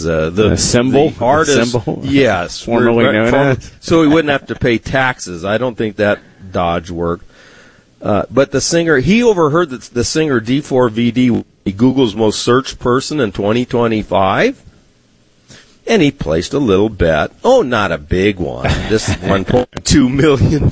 the symbol, the artist. Symbol? Yes, formerly known as. So he wouldn't have to pay taxes. I don't think that dodge worked. But the singer, he overheard that the singer D4VD be Google's most searched person in 2025. And he placed a little bet. Oh, not a big one. Just $1.2 million.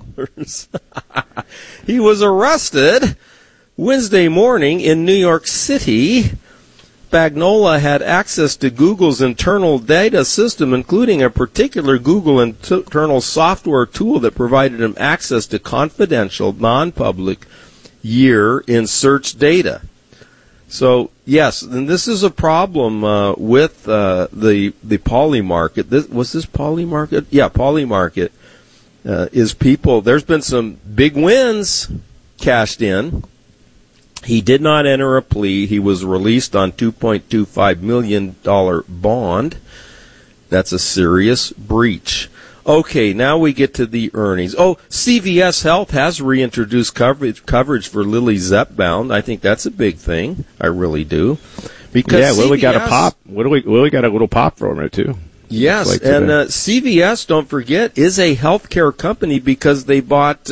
He was arrested Wednesday morning in New York City. Spagnola had access to Google's internal data system, including a particular Google internal software tool that provided him access to confidential, non-public year-in-search data. So, yes, and this is a problem with the Polymarket. Was this Polymarket? Yeah, Polymarket is people. There's been some big wins cashed in. He did not enter a plea. He was released on $2.25 million bond. That's a serious breach. Okay, now we get to the earnings. Oh, CVS Health has reintroduced coverage for Lilly Zepbound. I think that's a big thing. I really do. Because Lilly got a pop. Lilly got a little pop from it too. Yes, like and CVS, don't forget, is a healthcare company because they bought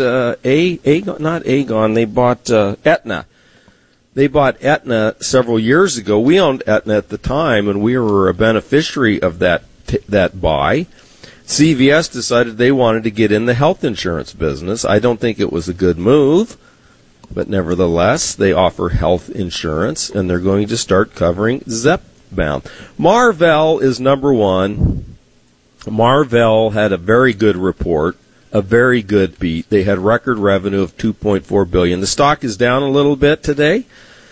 they bought Aetna. They bought Aetna several years ago. We owned Aetna at the time, and we were a beneficiary of that buy. CVS decided they wanted to get in the health insurance business. I don't think it was a good move, but nevertheless, they offer health insurance, and they're going to start covering Zepbound. Marvell is number one. Marvell had a very good report, a very good beat. They had record revenue of $2.4 billion. The stock is down a little bit today,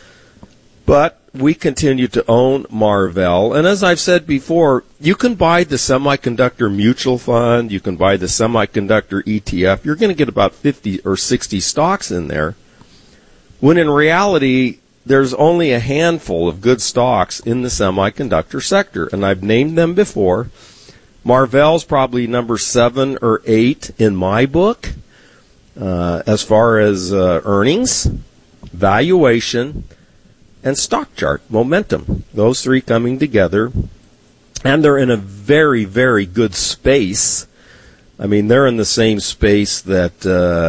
but we continue to own Marvell. And as I've said before, you can buy the semiconductor mutual fund, you can buy the semiconductor ETF. You're going to get about 50 or 60 stocks in there, when in reality, there's only a handful of good stocks in the semiconductor sector. And I've named them before. Marvell's probably number 7 or 8 in my book as far as earnings, valuation, and stock chart momentum. Those three coming together. And they're in a very, very good space. I mean, they're in the same space that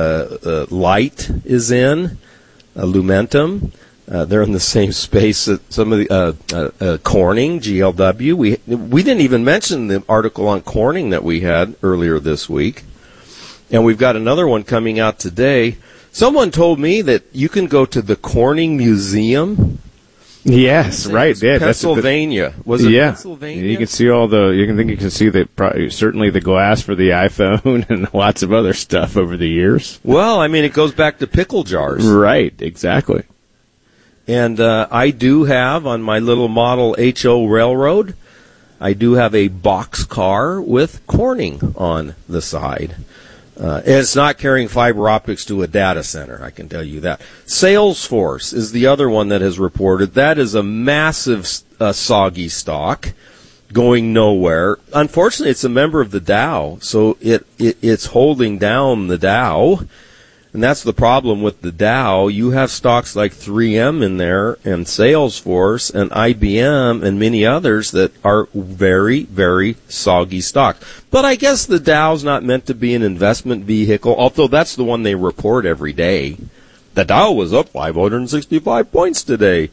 Light is in, Lumentum. They're in the same space that some of the Corning, GLW. We didn't even mention the article on Corning that we had earlier this week. And we've got another one coming out today. Someone told me that you can go to the Corning Museum. Yes, right. Yeah, Pennsylvania. Was it Pennsylvania? You can see all the. You can see certainly the glass for the iPhone and lots of other stuff over the years. Well, I mean, it goes back to pickle jars. Right. Exactly. And I do have on my little model HO Railroad, I do have a box car with Corning on the side. And it's not carrying fiber optics to a data center, I can tell you that. Salesforce is the other one that has reported. That is a massive soggy stock going nowhere. Unfortunately, it's a member of the Dow, so it's holding down the Dow. And that's the problem with the Dow. You have stocks like 3M in there and Salesforce and IBM and many others that are very, very soggy stocks. But I guess the Dow's not meant to be an investment vehicle, although that's the one they report every day. The Dow was up 565 points today.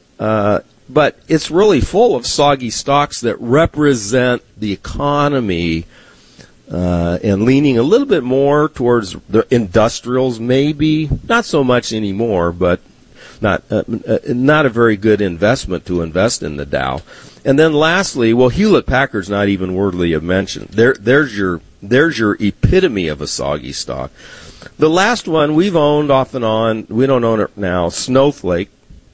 But it's really full of soggy stocks that represent the economy and leaning a little bit more towards the industrials, maybe not so much anymore, but not a very good investment to invest in the Dow. And then lastly, well, Hewlett-Packard's not even worthy of mention. There's your epitome of a soggy stock. The last one we've owned off and on, we don't own it now, Snowflake.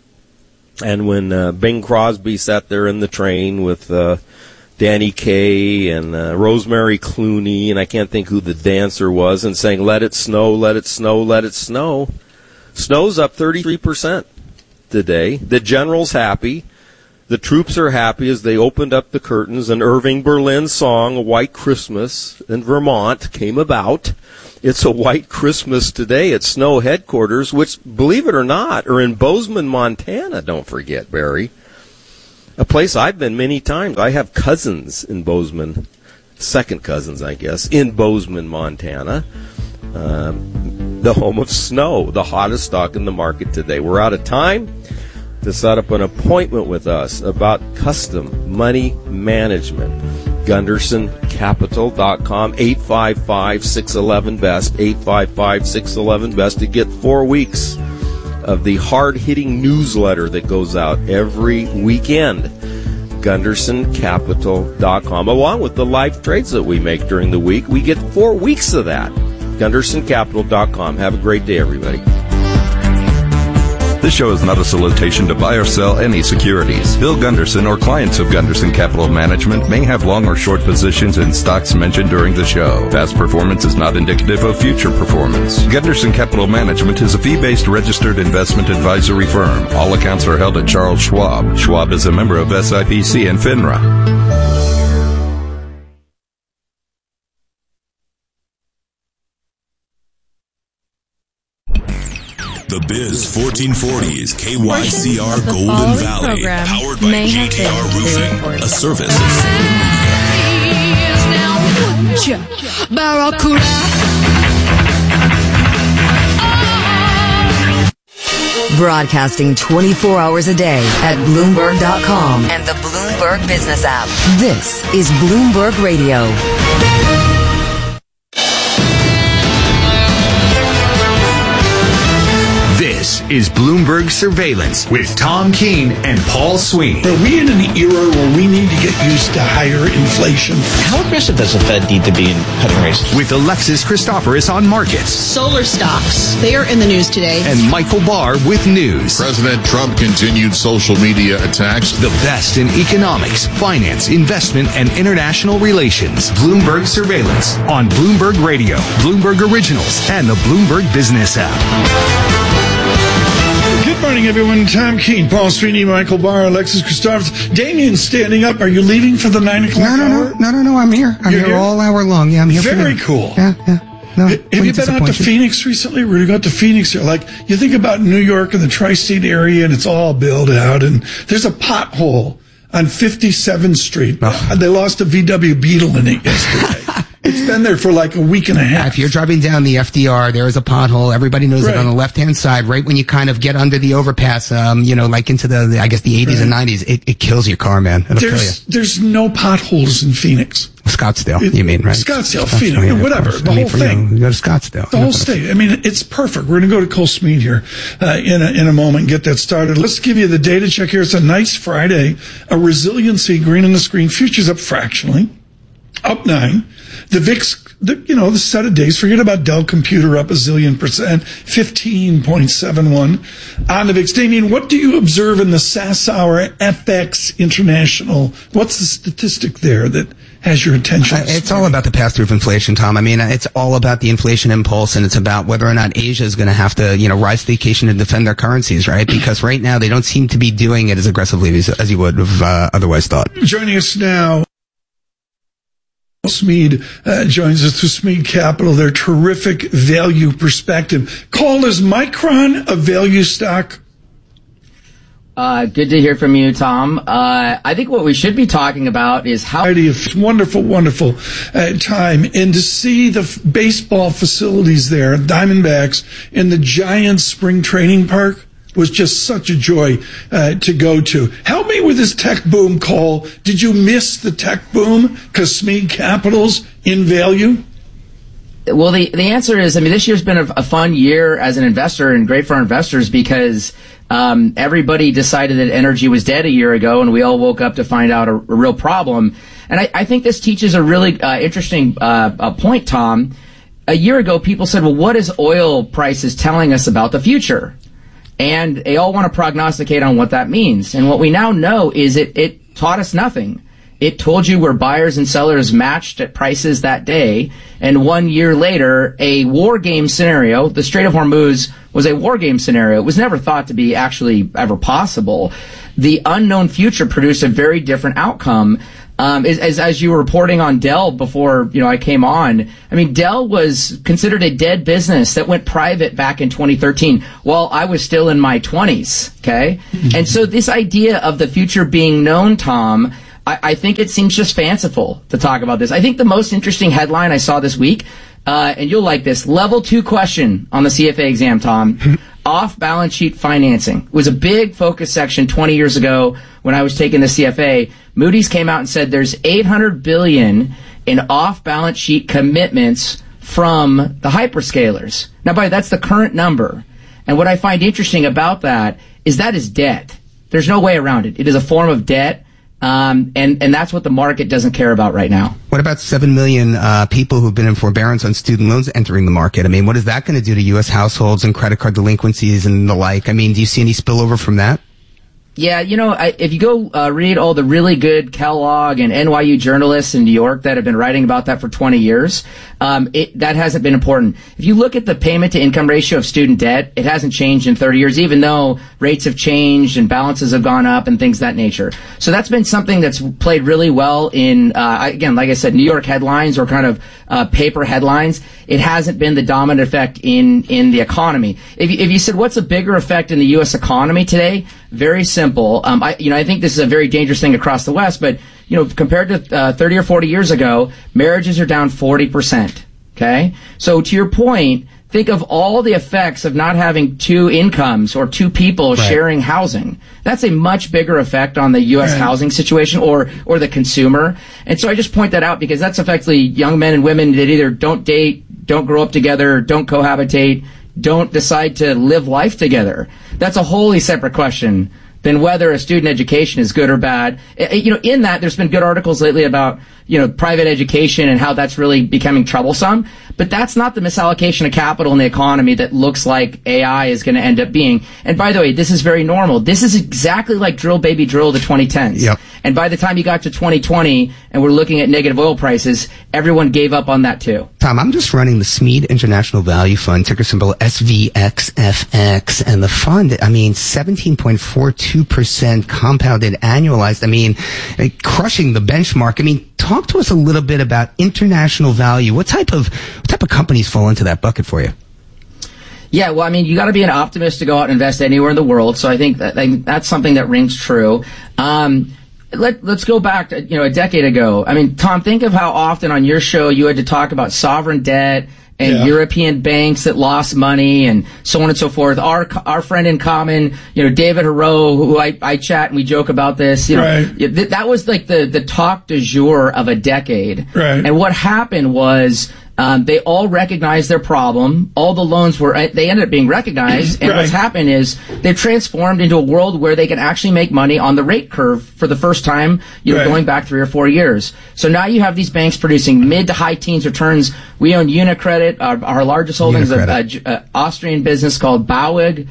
And when Bing Crosby sat there in the train with Danny Kaye and Rosemary Clooney, and I can't think who the dancer was, and saying, let it snow, let it snow, let it snow. Snow's up 33% today. The general's happy. The troops are happy as they opened up the curtains, and Irving Berlin's song, A White Christmas in Vermont, came about. It's a white Christmas today at Snow headquarters, which, believe it or not, are in Bozeman, Montana, don't forget, Barry. a place I've been many times. I have cousins in Bozeman, second cousins, I guess, in Bozeman, Montana. The home of snow, the hottest stock in the market today. We're out of time. To set up an appointment with us about custom money management, GundersonCapital.com, 855-611-BEST, 855-611-BEST to get 4 weeks of the hard-hitting newsletter that goes out every weekend. GundersonCapital.com, along with the live trades that we make during the week. We get 4 weeks of that. GundersonCapital.com. Have a great day, everybody. This show is not a solicitation to buy or sell any securities. Bill Gunderson or clients of Gunderson Capital Management may have long or short positions in stocks mentioned during the show. Past performance is not indicative of future performance. Gunderson Capital Management is a fee-based registered investment advisory firm. All accounts are held at Charles Schwab. Schwab is a member of SIPC and FINRA. The Biz 1440's KYCR Golden Valley, powered by JTR Roofing, a service of Broadcasting 24 hours a day at Bloomberg.com and the Bloomberg Business app. This is Bloomberg Radio. This is Bloomberg Surveillance with Tom Keene and Paul Sweeney. Are we in an era where we need to get used to higher inflation? How aggressive does the Fed need to be in cutting rates? With Alexis Christoforous on markets. Solar stocks, they are in the news today. And Michael Barr with news. President Trump continued social media attacks. The best in economics, finance, investment, and international relations. Bloomberg Surveillance on Bloomberg Radio, Bloomberg Originals, and the Bloomberg Business app. Good morning, everyone. Tom Keene, Paul Sweeney, Michael Barr, Alexis Christoforous. Damien's standing up. Are you leaving for the 9 o'clock hour? No. I'm here. I'm here all hour long. Yeah, I'm here. Very cool. Yeah. No, have you been out to Phoenix recently? We're going to go out to Phoenix here. Like, you think about New York and the tri-state area, and it's all built out, and there's a pothole on 57th Street. Oh. They lost a VW Beetle in it yesterday. It's been there for like a week and a half. If you're driving down the FDR, there is a pothole. Everybody knows it on the left-hand side, right when you kind of get under the overpass, like into the I guess the 80s and 90s. It kills your car, man. It'll kill you. There's no potholes in Phoenix. Scottsdale, you mean, right? Scottsdale, Phoenix, whatever. The whole thing. You go to Scottsdale. The whole state. I mean, it's perfect. We're going to go to Cole Smead here in a moment and get that started. Let's give you the data check here. It's a nice Friday. A resiliency, green on the screen. Futures up fractionally. Up 9. The VIX, the set of days, forget about Dell Computer up a zillion %, 15.71 on the VIX. Damien, what do you observe in the Sasauer FX International? What's the statistic there that has your attention? It's all about the pass-through of inflation, Tom. I mean, it's all about the inflation impulse, and it's about whether or not Asia is going to have to, rise to the occasion and defend their currencies, right? Because right now they don't seem to be doing it as aggressively as you would have otherwise thought. Joining us now, Smead joins us through Smead Capital, their terrific value perspective. Cole, is Micron a value stock? Good to hear from you, Tom. I think what we should be talking about is how... Wonderful time. And to see the baseball facilities there, Diamondbacks, in the Giants spring training park, was just such a joy to go to. Help me with this tech boom, Cole. Did you miss the tech boom because Smead Capital's in value? Well, the answer is, this year's been a fun year as an investor and great for our investors because everybody decided that energy was dead a year ago, and we all woke up to find out a real problem. And I think this teaches a really interesting point, Tom. A year ago, people said, well, what is oil prices telling us about the future? And they all want to prognosticate on what that means. And what we now know is it taught us nothing. It told you where buyers and sellers matched at prices that day. And 1 year later, a war game scenario, the Strait of Hormuz was a war game scenario. It was never thought to be actually ever possible. The unknown future produced a very different outcome. As you were reporting on Dell before, I came on, I mean, Dell was considered a dead business that went private back in 2013 while I was still in my 20s, okay? And so this idea of the future being known, Tom, I think it seems just fanciful to talk about this. I think the most interesting headline I saw this week, and you'll like this, level 2 question on the CFA exam, Tom, off-balance sheet financing was a big focus section 20 years ago when I was taking the CFA. Moody's came out and said there's $800 billion in off-balance sheet commitments from the hyperscalers. Now, by that's the current number. And what I find interesting about that is debt. There's no way around it. It is a form of debt. And that's what the market doesn't care about right now. What about 7 million people who've been in forbearance on student loans entering the market? I mean, what is that going to do to U.S. households and credit card delinquencies and the like? I mean, do you see any spillover from that? Yeah, if you go read all the really good Kellogg and NYU journalists in New York that have been writing about that for 20 years, that hasn't been important. If you look at the payment to income ratio of student debt, it hasn't changed in 30 years, even though rates have changed and balances have gone up and things of that nature. So that's been something that's played really well in, again, like I said, New York headlines or kind of paper headlines. It hasn't been the dominant effect in the economy. If you said what's a bigger effect in the U.S. economy today, very simple. I think this is a very dangerous thing across the West, but compared to 30 or 40 years ago, marriages are down 40%. Okay, so to your point, think of all the effects of not having two incomes or two people sharing housing. That's a much bigger effect on the U.S. housing situation or the consumer. And so I just point that out because that's effectively young men and women that either don't date, don't grow up together, don't cohabitate, don't decide to live life together. That's a wholly separate question than whether a student education is good or bad. In that, there's been good articles lately about, private education and how that's really becoming troublesome. But that's not the misallocation of capital in the economy that looks like AI is going to end up being. And by the way, this is very normal. This is exactly like drill, baby, drill the 2010s. Yep. And by the time you got to 2020 and we're looking at negative oil prices, everyone gave up on that too. Tom, I'm just running the SMED International Value Fund, ticker symbol SVXFX, and the fund, 17.42% compounded annualized. Crushing the benchmark. Talk to us a little bit about international value. What type of companies fall into that bucket for you? Yeah, well, you got to be an optimist to go out and invest anywhere in the world. So I think that's something that rings true. Let's go back to, a decade ago. Tom, think of how often on your show you had to talk about sovereign debt and European banks that lost money and so on and so forth. Our friend in common, David Haro, who I chat and we joke about this, that was like the talk du jour of a decade. Right. And what happened was, they all recognized their problem. All the loans they ended up being recognized. And what's happened is they've transformed into a world where they can actually make money on the rate curve for the first time, going back 3 or 4 years. So now you have these banks producing mid to high teens returns. We own Unicredit, our largest holdings of Austrian business called BAWAG,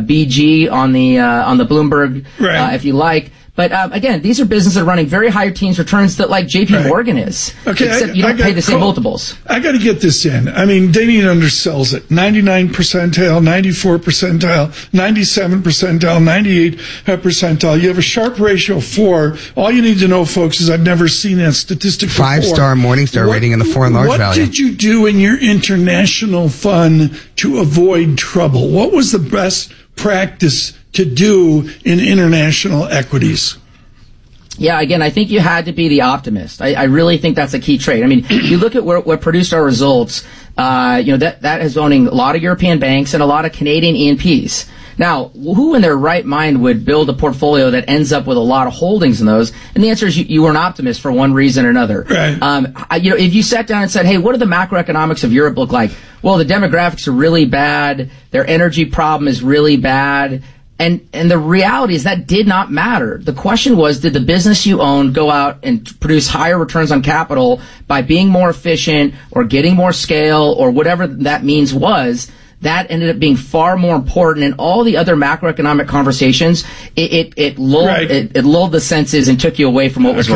BG on the Bloomberg, if you like. But again, these are businesses that are running very high teens returns that like JP Morgan is. Okay, except you don't pay the same multiples. I got to get this in. Damien undersells it. 99 percentile, 94 percentile, 97 percentile, 98 percentile. You have a Sharpe ratio of 4. All you need to know, folks, is I've never seen that statistic before. 5-star Morningstar rating in the foreign large value. What did you do in your international fund to avoid trouble? What was the best practice to do in international equities? Yeah, again, I think you had to be the optimist. I really think that's a key trait. You look at what produced our results, that is owning a lot of European banks and a lot of Canadian E&Ps. Now, who in their right mind would build a portfolio that ends up with a lot of holdings in those? And the answer is you were an optimist for one reason or another. Right. If you sat down and said, hey, what do the macroeconomics of Europe look like? Well, the demographics are really bad. Their energy problem is really bad. And the reality is that did not matter. The question was, did the business you own go out and produce higher returns on capital by being more efficient or getting more scale or whatever that means was? That ended up being far more important, and all the other macroeconomic conversations, it lulled the senses and took you away from what was right.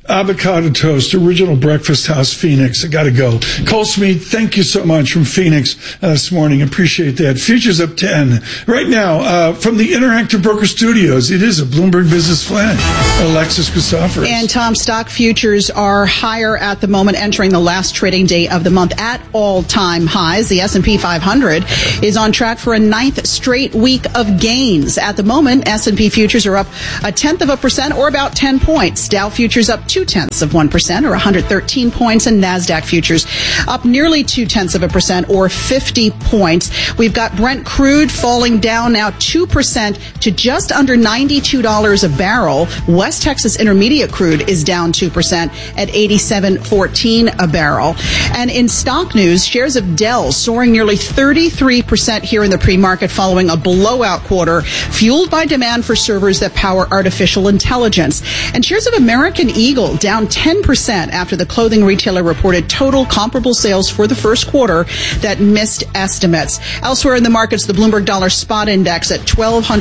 avocado toast, original breakfast house, Phoenix. I got to go. Cole Smead, thank you so much from Phoenix this morning. Appreciate that. Futures up 10. Right now, from the Interactive Broker Studios, it is a Bloomberg Business Flash. Alexis Christoforous. And Tom, stock futures are higher at the moment, entering the last trading day of the month at all-time highs. The S&P 500 is on track for a 9th straight week of gains. At the moment, S&P futures are up 0.1% or about 10 points. Dow futures up 0.2% or 113 points, and NASDAQ futures up nearly 0.2% or 50 points. We've got Brent crude falling down now 2% to just under $92 a barrel. West Texas Intermediate crude is down 2% at $87.14 a barrel. And in stock news, shares of Dell soaring nearly 33% here in the pre-market following a blowout quarter fueled by demand for servers that power artificial intelligence. And shares of American Eagle down 10% after the clothing retailer reported total comparable sales for the first quarter that missed estimates. Elsewhere in the markets, the Bloomberg Dollar Spot Index at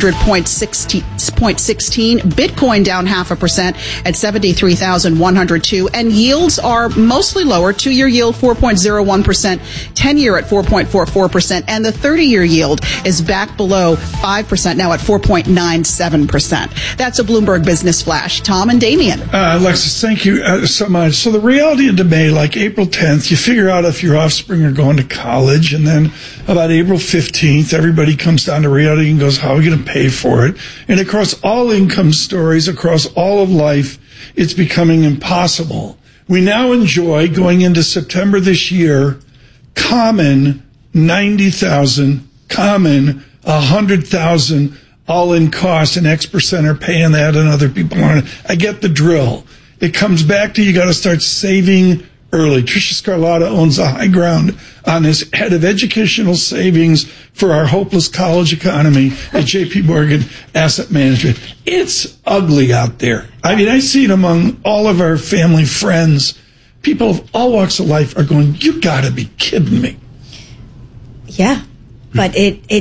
1,200.16. Bitcoin down 0.5% at 73,102. And yields are mostly lower. 2-year yield 4.01%, 10-year at 4.44%, and the 30-year yield is back below 5% now at 4.97%. That's a Bloomberg Business Flash. Tom and Damien. Alexis, thank you so much. So the reality into May, like April 10th, you figure out if your offspring are going to college, and then about April 15th, everybody comes down to reality and goes, how are we going to pay for it? And across all income stories, across all of life, it's becoming impossible. We now enjoy, going into September this year, common 90,000, common 100,000, all-in cost, and X% are paying that and other people aren't. I get the drill. It comes back to you got to start saving early. Tricia Scarlata owns a high ground on this, head of educational savings for our hopeless college economy at J.P. Morgan Asset Management. It's ugly out there. I mean, I see it among all of our family, friends. People of all walks of life are going, you got to be kidding me. Yeah. But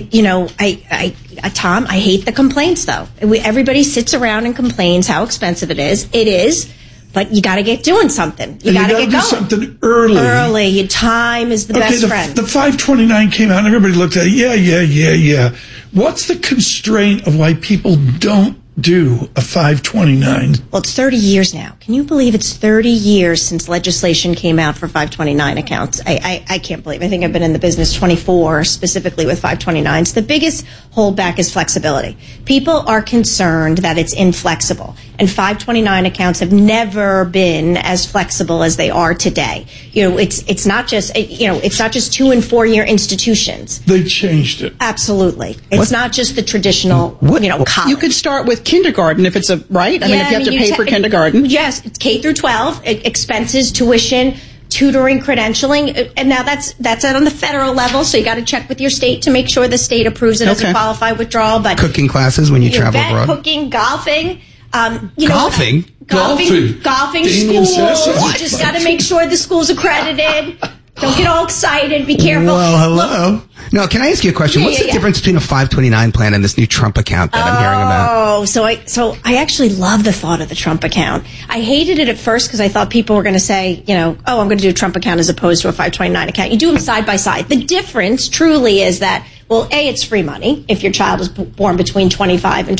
Tom, I hate the complaints though. Everybody sits around and complains how expensive it is. It is. But you got to get doing something. You got to get going. Something early. Time is the best friend. The 529 came out and everybody looked at it. Yeah. What's the constraint of why people don't do a 529? Well, it's 30 years now. Can you believe it's 30 years since legislation came out for 529 accounts? I can't believe. I think I've been in the business 24 specifically with 529s. The biggest holdback is flexibility. People are concerned that it's inflexible, and 529 accounts have never been as flexible as they are today. It's not just 2 and 4 year institutions. They changed it. Absolutely. It's not just the traditional, college. You could start with kindergarten if it's right? If you have to pay for kindergarten. Yes, it's K through 12, expenses, tuition, tutoring, credentialing, and now that's on the federal level, so you got to check with your state to make sure the state approves it as a qualified withdrawal. But cooking classes when you travel abroad? Cooking, golfing. Golfing? Golfing schools. Just got to make sure the school's accredited. Don't get all excited. Be careful. Well, hello. No, can I ask you a question? What's the difference between a 529 plan and this new Trump account that I'm hearing about? So I actually love the thought of the Trump account. I hated it at first because I thought people were going to say, I'm going to do a Trump account as opposed to a 529 account. You do them side by side. The difference truly is that, well, A, it's free money if your child is born between 25 and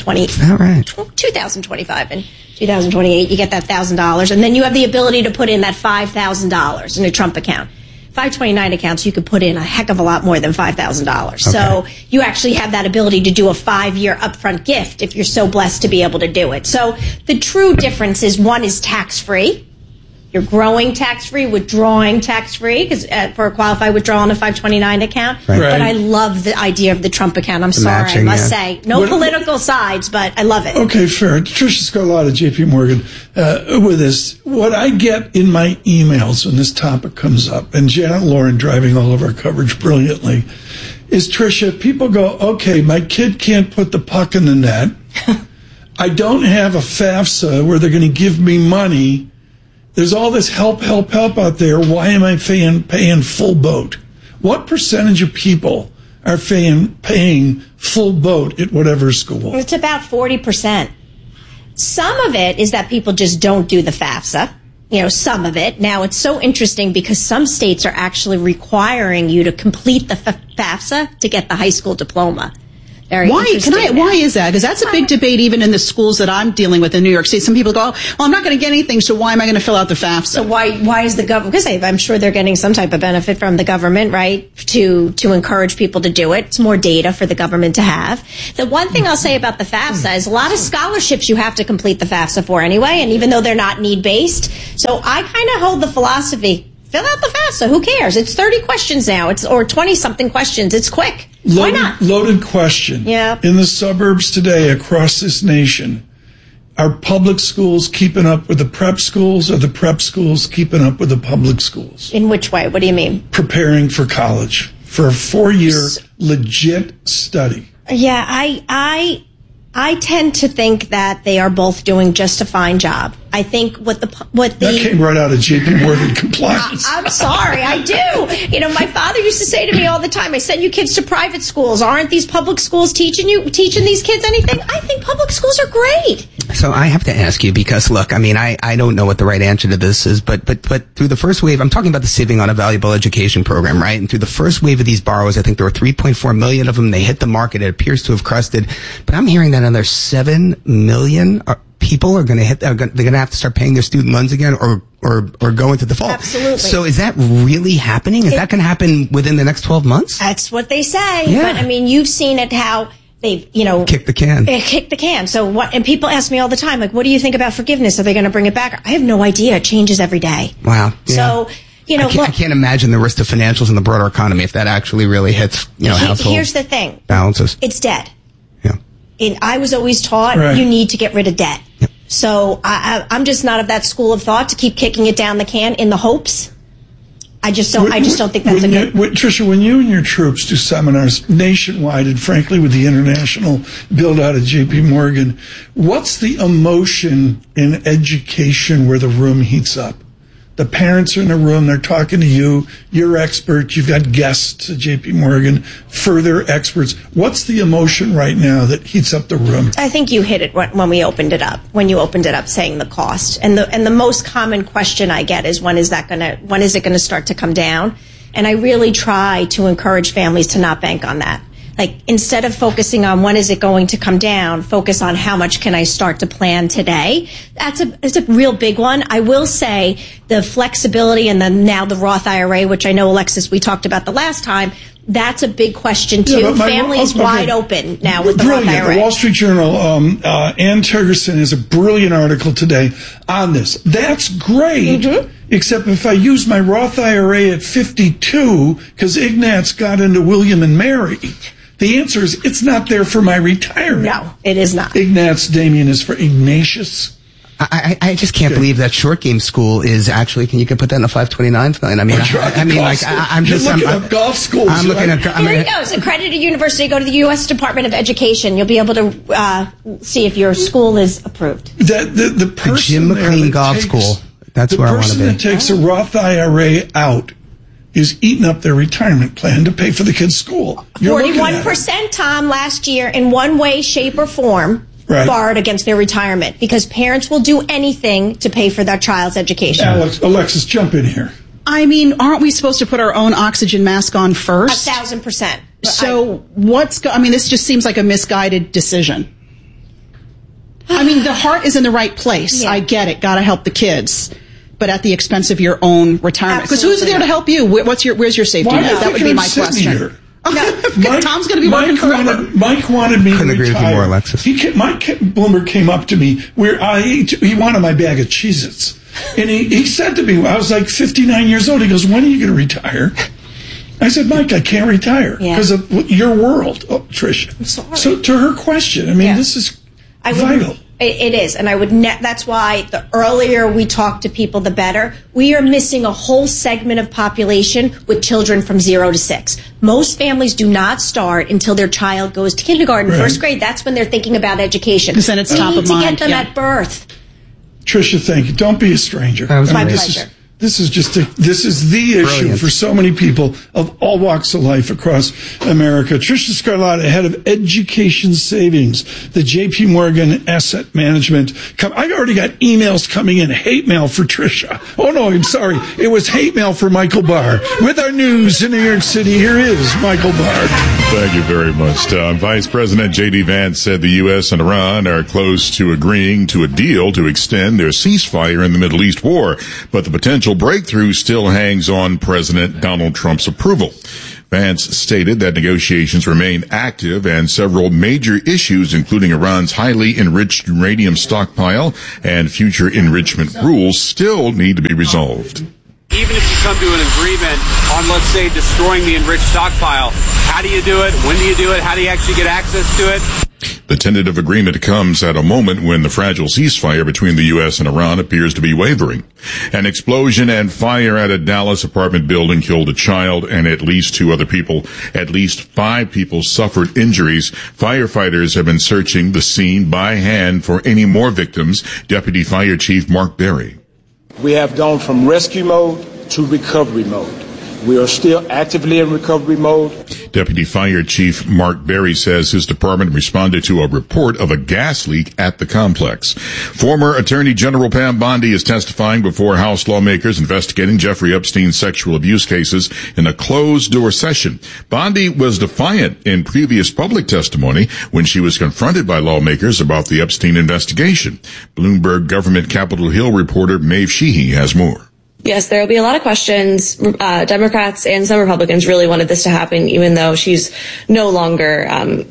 2025 and 2028. You get that $1,000, and then you have the ability to put in that $5,000 in a Trump account. 529 accounts, you could put in a heck of a lot more than $5,000. Okay. So you actually have that ability to do a 5-year upfront gift if you're so blessed to be able to do it. So the true difference is one is tax-free. You're growing tax-free, withdrawing tax-free because for a qualified withdrawal on a 529 account. Right. But I love the idea of the Trump account. I'm sorry, I must say. No political sides, but I love it. Okay, fair. Tricia Scarlata, J.P. Morgan, with this. What I get in my emails when this topic comes up, and Janet Lauren driving all of our coverage brilliantly, is, Tricia, people go, okay, my kid can't put the puck in the net. I don't have a FAFSA where they're going to give me money. There's all this help out there. Why am I paying full boat? What percentage of people are paying full boat at whatever school? It's about 40%. Some of it is that people just don't do the FAFSA. Some of it. Now, it's so interesting because some states are actually requiring you to complete the FAFSA to get the high school diploma. Why is that? Because that's a big debate even in the schools that I'm dealing with in New York State. Some people go, well, I'm not going to get anything, so why am I going to fill out the FAFSA? So why is the government? Because I'm sure they're getting some type of benefit from the government, right, to encourage people to do it. It's more data for the government to have. The one thing I'll say about the FAFSA is a lot of scholarships you have to complete the FAFSA for anyway, and even though they're not need-based. So I kind of hold the philosophy, fill out the FAFSA. Who cares? It's 30 questions now. Or 20-something questions. It's quick. Why not? Loaded question. Yeah. In the suburbs today across this nation, are public schools keeping up with the prep schools, or the prep schools keeping up with the public schools? In which way? What do you mean? Preparing for college, for a 4-year legit study. Yeah, I tend to think that they are both doing just a fine job. I think that came right out of JP Morgan compliance. I'm sorry, I do. My father used to say to me all the time, I send you kids to private schools. Aren't these public schools teaching these kids anything? I think public schools are great. So I have to ask you, because look, I don't know what the right answer to this is, but through the first wave, I'm talking about the Saving on a Valuable Education program, right? And through the first wave of these borrowers, I think there were 3.4 million of them. They hit the market. It appears to have crested. But I'm hearing that another 7 million people are going to they're going to have to start paying their student loans again or go into default. Absolutely. So is that really happening? Is that going to happen within the next 12 months? That's what they say. Yeah. But you've seen it how they've, kick the can. Kick the can. So what, and people ask me all the time, like, what do you think about forgiveness? Are they going to bring it back? I have no idea. It changes every day. Wow. Yeah. So, I can't imagine the risk to financials in the broader economy if that actually really hits, household Here's the thing. Balances. It's debt. Yeah. And I was always taught you need to get rid of debt. Yep. So I'm just not of that school of thought to keep kicking it down the can in the hopes. I just don't think that's a good. Tricia, when you and your troops do seminars nationwide and frankly with the international build out of JP Morgan, what's the emotion in education where the room heats up? The parents are in a room, they're talking to you, you're expert, you've got guests at JP Morgan, further experts. What's the emotion right now that heats up the room? I think you hit it when we opened it up, saying the cost. And the most common question I get is when is it going to start to come down? And I really try to encourage families to not bank on that. Like, instead of focusing on when is it going to come down, focus on how much can I start to plan today. It's a real big one. I will say the flexibility and now the Roth IRA, which I know, Alexis, we talked about the last time, that's a big question too. Yeah, Families wide open now with the Roth IRA. The Wall Street Journal, Ann Tergerson has a brilliant article today on this. That's great. Mm-hmm. Except if I use my Roth IRA at 52, because Ignatz got into William and Mary, the answer is it's not there for my retirement. No, it is not. Ignatz, Damien, is for Ignatius. I just can't believe that short game school is actually. Can you put that in a 529? I'm golf schools. I'm looking at. Here you go. It's accredited university. Go to the U.S. Department of Education. You'll be able to see if your school is approved. The Jim McLean Golf School. That's where I want to be. The person that takes a Roth IRA out is eating up their retirement plan to pay for the kids' school. 41%, Tom, last year in one way, shape, or form. Right. Borrowed against their retirement because parents will do anything to pay for their child's education. Alexis, jump in here. Aren't we supposed to put our own oxygen mask on first? 1,000%. So this just seems like a misguided decision. The heart is in the right place. Yeah. I get it. Got to help the kids. But at the expense of your own retirement. Because who's there to help you? Where's your safety net? That would be my question. Here? Tom's going to be working forever. Mike wanted me to retire. Couldn't agree with you more, Alexis. Mike Bloomberg came up to me where he wanted my bag of Cheez-Its. And he said to me, I was like 59 years old. He goes, when are you going to retire? I said, Mike, I can't retire because of your world. Oh, Tricia. I'm sorry. So to her question, this is vital. It is, and I would. That's why the earlier we talk to people, the better. We are missing a whole segment of population with children from 0 to 6. Most families do not start until their child goes to kindergarten, first grade. That's when they're thinking about education. Because then it's top of mind. You need to get them at birth. Tricia, thank you. Don't be a stranger. My pleasure. This is the issue for so many people of all walks of life across America. Tricia Scarlatti, head of education savings, the J.P. Morgan Asset Management. I already got emails coming in, hate mail for Tricia. Oh no, I'm sorry. It was hate mail for Michael Barr. With our news in New York City, here is Michael Barr. Thank you very much, Tom. Vice President J.D. Vance said the U.S. and Iran are close to agreeing to a deal to extend their ceasefire in the Middle East war, but the potential breakthrough still hangs on President Donald Trump's approval. Vance stated that negotiations remain active and several major issues, including Iran's highly enriched uranium stockpile and future enrichment rules, still need to be resolved. Even if you come to an agreement on, let's say, destroying the enriched stockpile, how do you do it? When do you do it? How do you actually get access to it? The tentative agreement comes at a moment when the fragile ceasefire between the U.S. and Iran appears to be wavering. An explosion and fire at a Dallas apartment building killed a child and at least 2 other people. At least 5 people suffered injuries. Firefighters have been searching the scene by hand for any more victims. Deputy Fire Chief Mark Berry. We have gone from rescue mode to recovery mode. We are still actively in recovery mode. Deputy Fire Chief Mark Berry says his department responded to a report of a gas leak at the complex. Former Attorney General Pam Bondi is testifying before House lawmakers investigating Jeffrey Epstein's sexual abuse cases in a closed-door session. Bondi was defiant in previous public testimony when she was confronted by lawmakers about the Epstein investigation. Bloomberg Government Capitol Hill reporter Maeve Sheehy has more. Yes, there will be a lot of questions. Democrats and some Republicans really wanted this to happen, even though she's no longer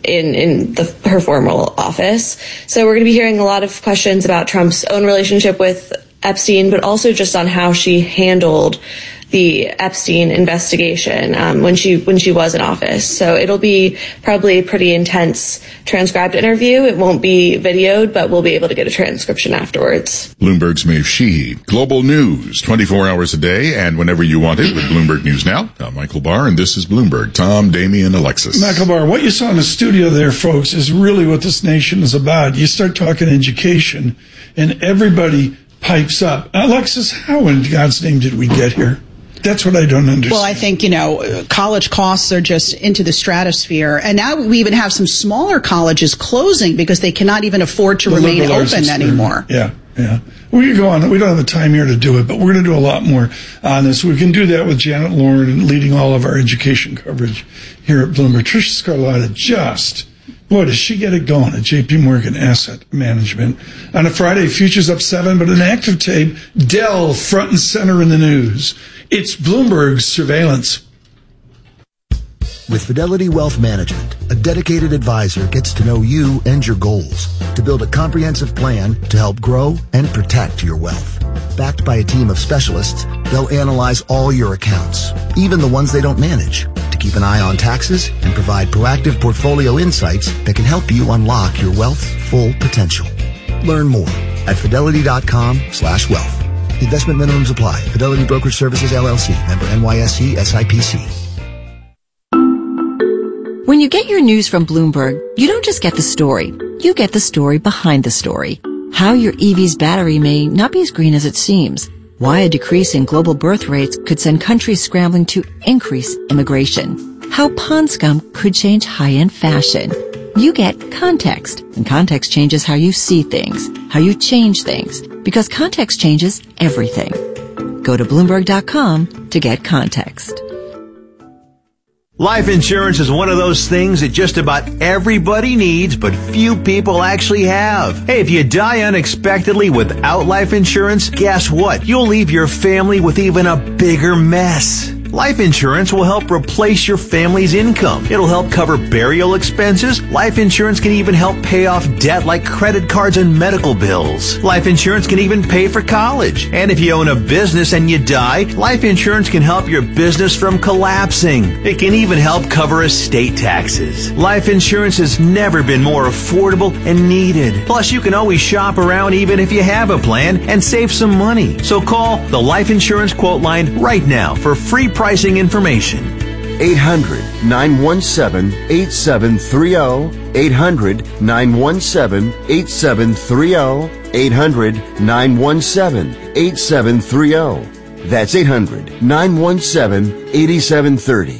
in her formal office. So we're going to be hearing a lot of questions about Trump's own relationship with Epstein, but also just on how she handled the Epstein investigation when she was in office. So it'll be probably a pretty intense transcribed interview. It won't be videoed, but we'll be able to get a transcription afterwards. Bloomberg's Maeve Sheehy. Global news, 24 hours a day and whenever you want it with Bloomberg News Now. I'm Michael Barr, and this is Bloomberg. Tom, Damian, Alexis. Michael Barr, what you saw in the studio there, folks, is really what this nation is about. You start talking education, and everybody pipes up. Alexis, how in God's name did we get here? That's what I don't understand. Well, I think, college costs are just into the stratosphere. And now we even have some smaller colleges closing because they cannot even afford to remain open anymore. Yeah. We could go on. We don't have the time here to do it, but we're going to do a lot more on this. We can do that with Janet Lauren leading all of our education coverage here at Bloomberg. Tricia Scarlatti boy, does she get it going at J.P. Morgan Asset Management. On a Friday, futures up 7, but an active tape, Dell front and center in the news. It's Bloomberg's surveillance. With Fidelity Wealth Management, a dedicated advisor gets to know you and your goals to build a comprehensive plan to help grow and protect your wealth. Backed by a team of specialists, they'll analyze all your accounts, even the ones they don't manage, to keep an eye on taxes and provide proactive portfolio insights that can help you unlock your wealth's full potential. Learn more at fidelity.com/wealth. Investment minimums apply. Fidelity Brokerage Services, LLC. Member NYSE SIPC. When you get your news from Bloomberg, you don't just get the story. You get the story behind the story. How your EV's battery may not be as green as it seems. Why a decrease in global birth rates could send countries scrambling to increase immigration. How pond scum could change high-end fashion. You get context, and context changes how you see things, how you change things, because context changes everything. Go to Bloomberg.com to get context. Life insurance is one of those things that just about everybody needs, but few people actually have. Hey, if you die unexpectedly without life insurance, guess what? You'll leave your family with even a bigger mess. Life insurance will help replace your family's income. It'll help cover burial expenses. Life insurance can even help pay off debt like credit cards and medical bills. Life insurance can even pay for college. And if you own a business and you die, life insurance can help your business from collapsing. It can even help cover estate taxes. Life insurance has never been more affordable and needed. Plus, you can always shop around even if you have a plan and save some money. So call the Life Insurance Quote Line right now for free pricing information. 800-917-8730. 800-917-8730. 800-917-8730. That's 800-917-8730.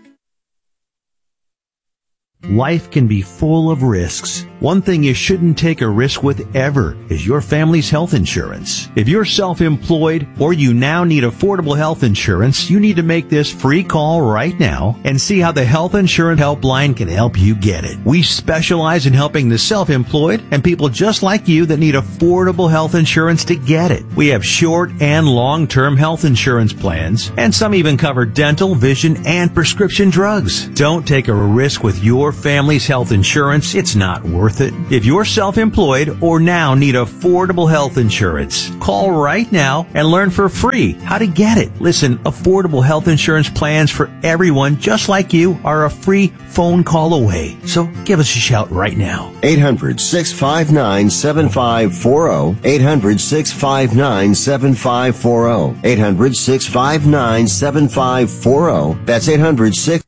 Life can be full of risks. One thing you shouldn't take a risk with ever is your family's health insurance. If you're self-employed or you now need affordable health insurance, you need to make this free call right now and see how the Health Insurance Helpline can help you get it. We specialize in helping the self-employed and people just like you that need affordable health insurance to get it. We have short and long-term health insurance plans, and some even cover dental, vision, and prescription drugs. Don't take a risk with your family's health insurance. It's not worth it. If you're self-employed or now need affordable health insurance, call right now and learn for free how to get it. Listen, affordable health insurance plans for everyone just like you are a free phone call away. So give us a shout right now. 800-659-7540. 800-659-7540. 800-659-7540. That's 800-6...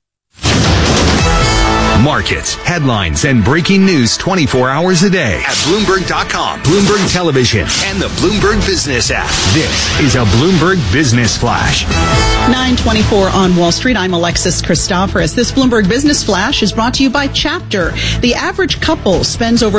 Markets, headlines, and breaking news 24 hours a day at Bloomberg.com, Bloomberg Television, and the Bloomberg Business app. This is a Bloomberg Business Flash. 9:24 on Wall Street. I'm Alexis Christoforous. This Bloomberg Business Flash is brought to you by Chapter. The average couple spends over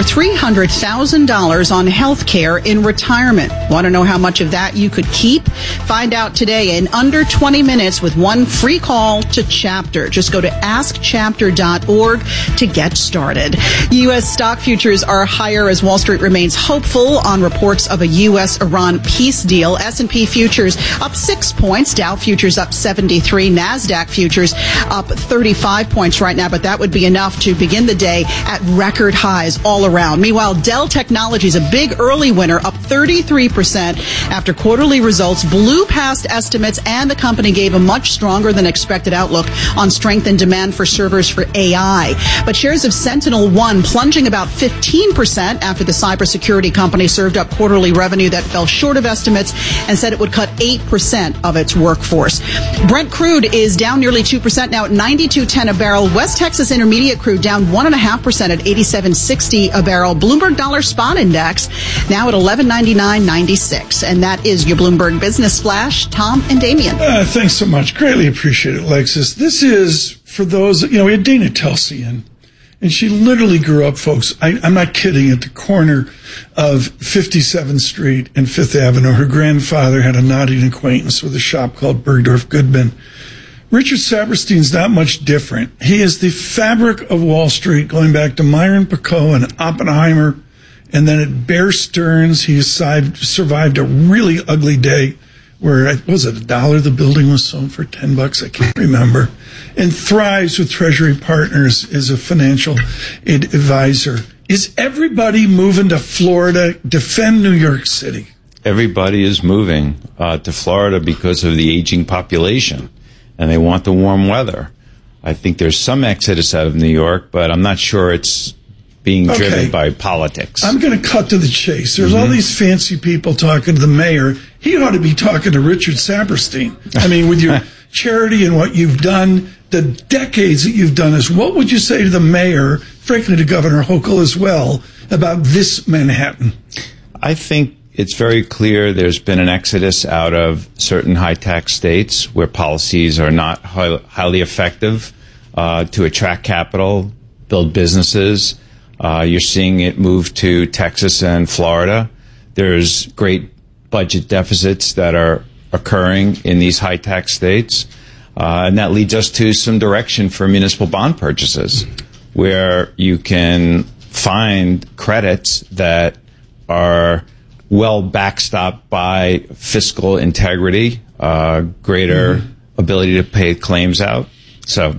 $300,000 on health care in retirement. Want to know how much of that you could keep? Find out today in under 20 minutes with one free call to Chapter. Just go to askchapter.org to get started. U.S. stock futures are higher as Wall Street remains hopeful on reports of a U.S.-Iran peace deal. S&P futures up 6 points. Dow futures up 73. NASDAQ futures up 35 points right now, but that would be enough to begin the day at record highs all around. Meanwhile, Dell Technologies, a big early winner, up 33% after quarterly results blew past estimates, and the company gave a much stronger than expected outlook on strength and demand for servers for AI. But shares of SentinelOne plunging about 15% after the cybersecurity company served up quarterly revenue that fell short of estimates and said it would cut 8% of its workforce. Brent crude is down nearly 2% now at $92.10 a barrel. West Texas Intermediate crude down 1.5% at $87.60 a barrel. Bloomberg Dollar Spot Index now at $11.99.96. And that is your Bloomberg Business Flash. Tom and Damien. Thanks so much. Greatly appreciate it, Alexis. This is for those, we had Dana Telsey in, and she literally grew up, folks, I'm not kidding, at the corner of 57th Street and 5th Avenue. Her grandfather had a nodding acquaintance with a shop called Bergdorf Goodman. Richard Saperstein's not much different. He is the fabric of Wall Street, going back to Myron Picot and Oppenheimer, and then at Bear Stearns, he survived a really ugly day where, was it $1 the building was sold for $10? I can't remember. And thrives with Treasury Partners as a financial advisor. Is everybody moving to Florida? Defend New York City. Everybody is moving to Florida because of the aging population, and they want the warm weather. I think there's some exodus out of New York, but I'm not sure it's being driven by politics. I'm going to cut to the chase. There's all these fancy people talking to the mayor. He ought to be talking to Richard Saperstein. I mean, with your charity and what you've done, the decades that you've done this, what would you say to the mayor, frankly to Governor Hochul as well, about this Manhattan? I think it's very clear there's been an exodus out of certain high-tax states where policies are not highly effective to attract capital, build businesses. You're seeing it move to Texas and Florida. There's great budget deficits that are occurring in these high-tax states. And that leads us to some direction for municipal bond purchases, where you can find credits that are well backstopped by fiscal integrity, greater ability to pay claims out. So,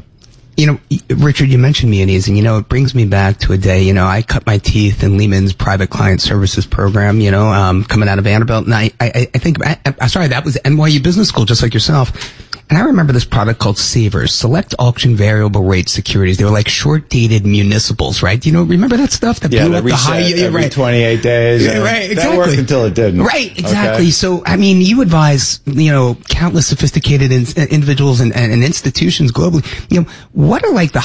Richard, you mentioned munis, and, it brings me back to a day, I cut my teeth in Lehman's private client services program, coming out of Vanderbilt. And I think, that was NYU Business School, just like yourself. And I remember this product called Savers, Select Auction Variable Rate Securities. They were like short-dated municipals, right? Remember that stuff that blew up the high? Every 28 days. Right, exactly. That worked until it didn't. Right, exactly. Okay. So, you advise, countless sophisticated individuals and institutions globally, what are like the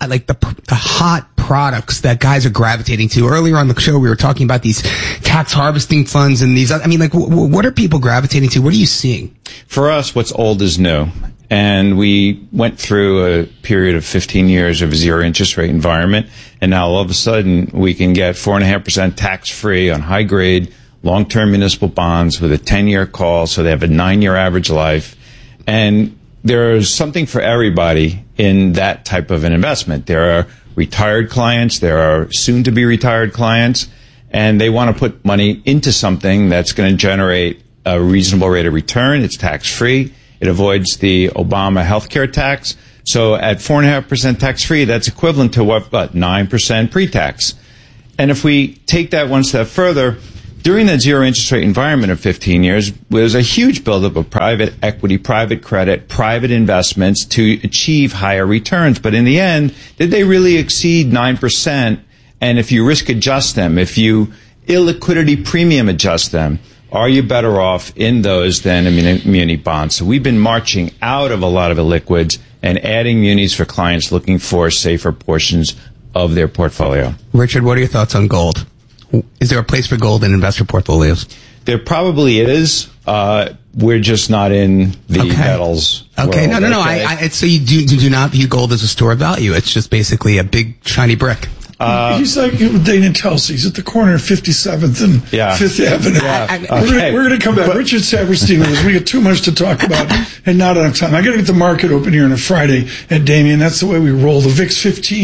hot products that guys are gravitating to? Earlier on the show, we were talking about these tax harvesting funds and these, what are people gravitating to? What are you seeing? For us, what's old is new. And we went through a period of 15 years of a zero interest rate environment. And now all of a sudden we can get 4.5% tax free on high grade long-term municipal bonds with a 10-year call. So they have a 9-year average life. And there's something for everybody in that type of an investment. There are retired clients. There are soon to be retired clients. And they want to put money into something that's going to generate a reasonable rate of return. It's tax free. It avoids the Obama healthcare tax. So at 4.5% tax-free, that's equivalent to what 9% pre-tax. And if we take that one step further, during that zero interest rate environment of 15 years, there was a huge buildup of private equity, private credit, private investments to achieve higher returns. But in the end, did they really exceed 9%? And if you risk adjust them, if you illiquidity premium adjust them, are you better off in those than a muni bond? So we've been marching out of a lot of illiquids and adding munis for clients looking for safer portions of their portfolio. Richard, what are your thoughts on gold? Is there a place for gold in investor portfolios? There probably is. We're just not in the metals. Okay, world. No. So you do not view gold as a store of value. It's just basically a big shiny brick. He's like Dana Telsey. He's at the corner of 57th and 5th Avenue. Yeah. We're going to come back. Richard Saperstein with us. We got too much to talk about and not enough time. I got to get the market open here on a Friday at Damien. That's the way we roll. The VIX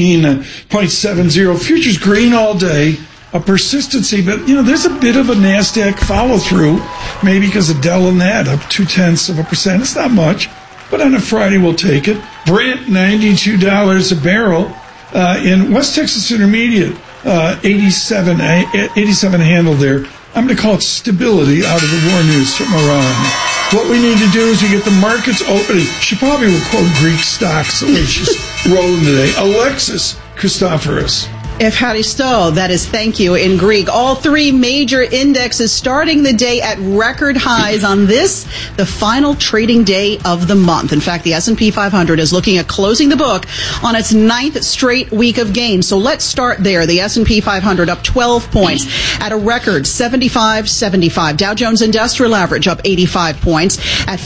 15.70. Futures green all day. A persistency, but there's a bit of a NASDAQ follow through, maybe because of Dell and that up 0.2%. It's not much, but on a Friday we'll take it. Brent $92 a barrel. In West Texas Intermediate, 87 handle there. I'm going to call it stability out of the war news from Iran. What we need to do is we get the markets opening. She probably will quote Greek stocks the way she's rolling today. Alexis Christoforous. Evharisto, that is thank you in Greek. All three major indexes starting the day at record highs on this, the final trading day of the month. In fact, the S&P 500 is looking at closing the book on its 9th straight week of gains. So let's start there. The S&P 500 up 12 points at a record 75.75. Dow Jones Industrial Average up 85 points at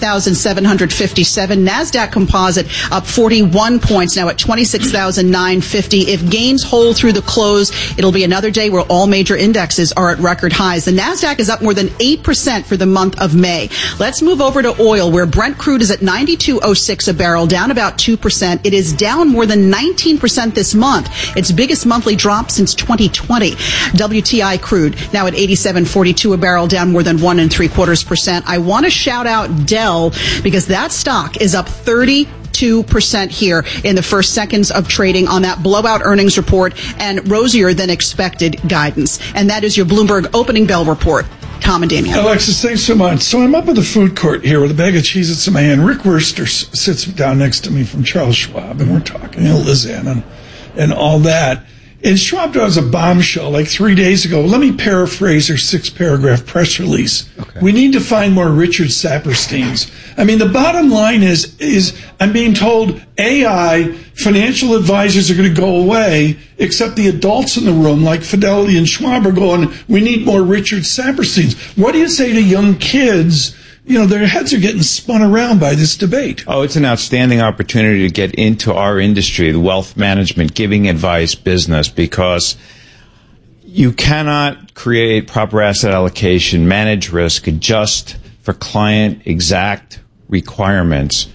50,757. NASDAQ Composite up 41 points now at 26,950. If gains hold through the close, it'll be another day where all major indexes are at record highs. The NASDAQ is up more than 8% for the month of May. Let's move over to oil, where Brent crude is at $92.06 a barrel, down about 2%. It is down more than 19% this month, its biggest monthly drop since 2020. WTI crude now at $87.42 a barrel, down more than 1.75%. I want to shout out Dell because that stock is up 32% here in the first seconds of trading on that blowout earnings report and rosier than expected guidance. And that is your Bloomberg opening bell report. Tom and Damien. Alexis, thanks so much. So I'm up at the food court here with a bag of Cheez-Its in my hand. Rick Wurster sits down next to me from Charles Schwab, and we're talking Lizanne and all that. And Schwab does a bombshell like 3 days ago. Let me paraphrase her 6-paragraph press release. Okay. We need to find more Richard Sapersteins. I mean, the bottom line is I'm being told AI financial advisors are going to go away, except the adults in the room like Fidelity and Schwab are going, we need more Richard Sapersteins. What do you say to young kids? Their heads are getting spun around by this debate. Oh, it's an outstanding opportunity to get into our industry, the wealth management, giving advice business, because you cannot create proper asset allocation, manage risk, adjust for client exact requirements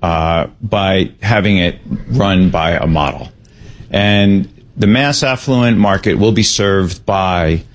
by having it run by a model. And the mass affluent market will be served by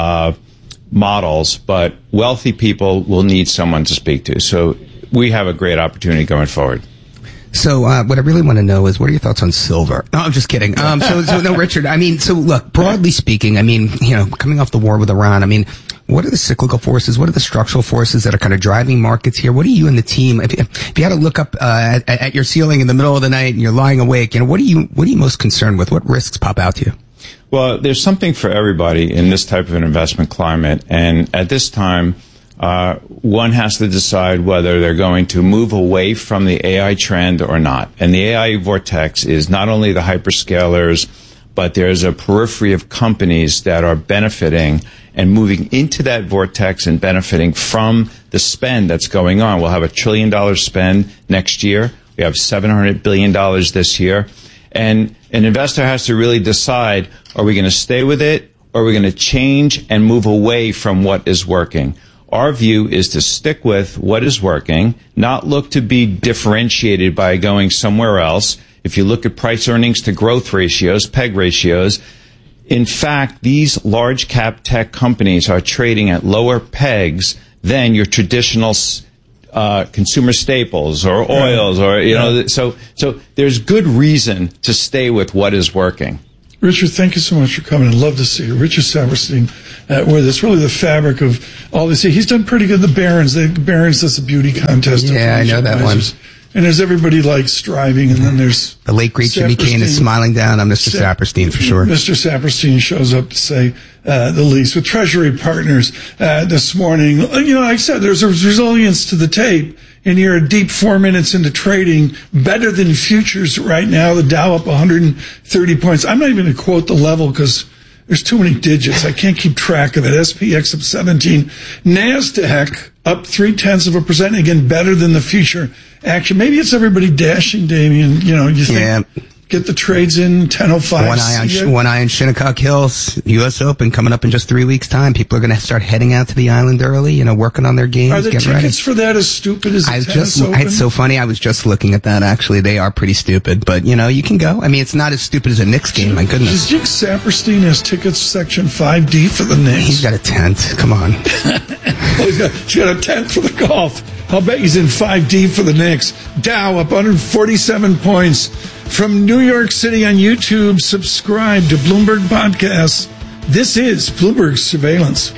models, but wealthy people will need someone to speak to. So we have a great opportunity going forward. So what I really want to know is, what are your thoughts on silver? No, I'm just kidding. No, Richard, so look, broadly speaking, coming off the war with Iran, what are the cyclical forces? What are the structural forces that are kind of driving markets here? What are you and the team, if you had to look up at your ceiling in the middle of the night and you're lying awake, what are you most concerned with? What risks pop out to you? Well, there's something for everybody in this type of an investment climate. And at this time, one has to decide whether they're going to move away from the AI trend or not. And the AI vortex is not only the hyperscalers, but there's a periphery of companies that are benefiting and moving into that vortex and benefiting from the spend that's going on. We'll have $1 trillion spend next year. We have $700 billion this year. And an investor has to really decide, are we going to stay with it, or are we going to change and move away from what is working? Our view is to stick with what is working, not look to be differentiated by going somewhere else. If you look at price earnings to growth ratios, PEG ratios, in fact, these large cap tech companies are trading at lower PEGs than your traditional consumer staples or oils, or so there's good reason to stay with what is working. Richard, thank you so much for coming. I'd love to see you. Richard Saperstein with us. Really the fabric of all this. He's done pretty good. The Barron's does a beauty contest. Yeah, I know that one. And there's everybody like striving, and then there's the late great Jimmy Kane is smiling down on Mr. Saperstein for sure. Mr. Saperstein shows up to say the least. With Treasury Partners this morning, like I said, there's a resilience to the tape. And you're a deep 4 minutes into trading, better than futures right now. The Dow up 130 points. I'm not even going to quote the level because there's too many digits. I can't keep track of it. SPX up 17. NASDAQ up 0.3%. Again, better than the future action. Maybe it's everybody dashing, Damien. You think get the trades in 10:05. One eye on Shinnecock Hills, U.S. Open coming up in just 3 weeks' time. People are going to start heading out to the island early, working on their games. Are the tickets for that as stupid as the tennis Open? It's so funny. I was just looking at that, actually. They are pretty stupid, but, you can go. I mean, it's not as stupid as a Knicks game, my goodness. Does Jake Saperstein has tickets section 5D for the Knicks? He's got a tent. Come on. He's got a tent for the golf. I'll bet he's in 5D for the Knicks. Dow up 147 points. From New York City on YouTube, subscribe to Bloomberg Podcasts. This is Bloomberg Surveillance.